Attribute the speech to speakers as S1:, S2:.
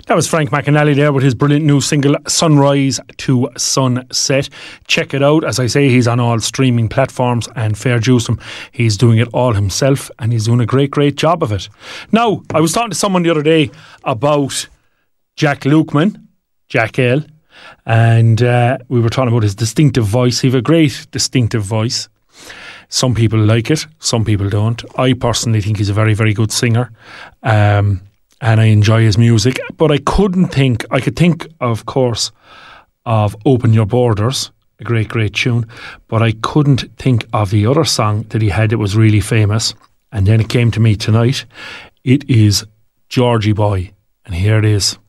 S1: That was Frank McAnally there with his brilliant new single Sunrise to Sunset. Check it out. As I say, he's on all streaming platforms, and fair juice him. He's doing it all himself, and he's doing a great job of it. Now, I was talking to someone the other day about Jack Lukeman, Jack L, and we were talking about his distinctive voice. He has a great distinctive voice. Some people like it, some people don't. I personally think he's a very good singer. And I enjoy his music, but I could think, of course, of Open Your Borders, a great tune, but I couldn't think of the other song that he had that was really famous, and then it came to me tonight. It is Georgie Boy, and here it is.